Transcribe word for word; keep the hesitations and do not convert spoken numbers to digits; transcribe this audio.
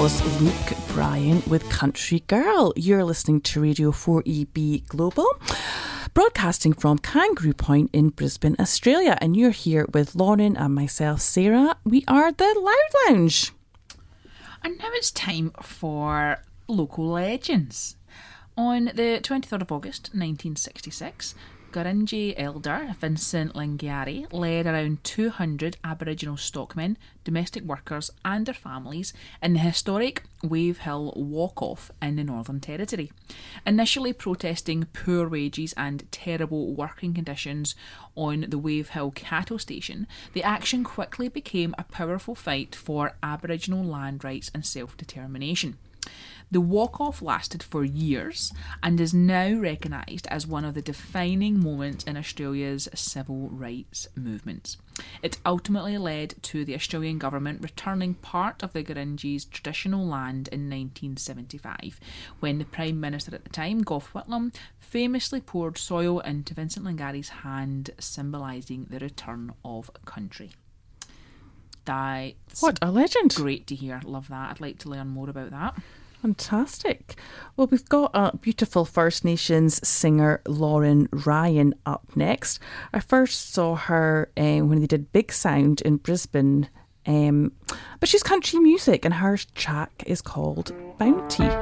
was Luke Bryan with Country Girl. You're listening to Radio four E B Global, broadcasting from Kangaroo Point in Brisbane, Australia. And you're here with Lauren and myself, Sarah. We are the Loud Lounge. And now it's time for local legends. On the twenty-third of August nineteen sixty-six, Gurindji elder Vincent Lingiari led around two hundred Aboriginal stockmen, domestic workers and their families in the historic Wave Hill Walk-Off in the Northern Territory. Initially protesting poor wages and terrible working conditions on the Wave Hill cattle station, the action quickly became a powerful fight for Aboriginal land rights and self-determination. The walk-off lasted for years and is now recognised as one of the defining moments in Australia's civil rights movements. It ultimately led to the Australian government returning part of the Gurindji's traditional land in nineteen seventy-five, when the Prime Minister at the time, Gough Whitlam, famously poured soil into Vincent Lingiari's hand, symbolising the return of country. That's what a legend. Great to hear. Love that. I'd like to learn more about that. Fantastic. Well, we've got a beautiful First Nations singer, Lauren Ryan, up next. I first saw her um, when they did Big Sound in Brisbane, um, but she's country music and her track is called Bounty.